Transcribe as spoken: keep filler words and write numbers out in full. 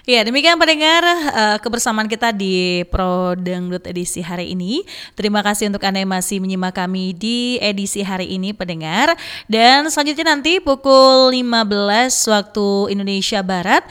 Ya, demikian pendengar uh, kebersamaan kita di Pro Dangdut edisi hari ini. Terima kasih untuk Anda yang masih menyimak kami di edisi hari ini pendengar. Dan selanjutnya nanti pukul lima belas waktu Indonesia Barat